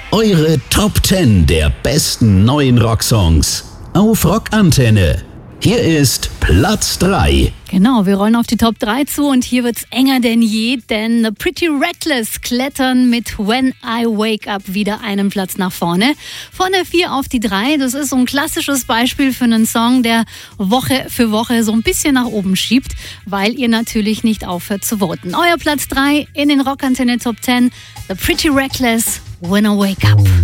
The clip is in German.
Eure Top 10 der besten neuen Rocksongs auf Rockantenne. Hier ist Platz 3. Genau, wir rollen auf die Top 3 zu und hier wird's enger denn je, denn The Pretty Reckless klettern mit When I Wake Up wieder einen Platz nach vorne. Von der 4 auf die 3, das ist so ein klassisches Beispiel für einen Song, der Woche für Woche so ein bisschen nach oben schiebt, weil ihr natürlich nicht aufhört zu voten. Euer Platz 3 in den Rockantenne Top 10, The Pretty Reckless, When I Wake Up.